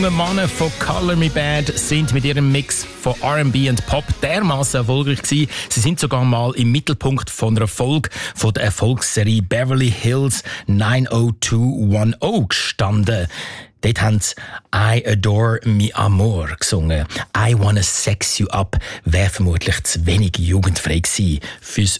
Die Männer von Color Me Bad sind mit ihrem Mix von R&B und Pop dermaßen erfolgreich gewesen. Sie sind sogar mal im Mittelpunkt von einer Folge von der Erfolgsserie Beverly Hills 90210 gestanden. Dort haben sie «I adore mi amor» gesungen. «I wanna sex you up» wäre vermutlich zu wenig jugendfrei gewesen fürs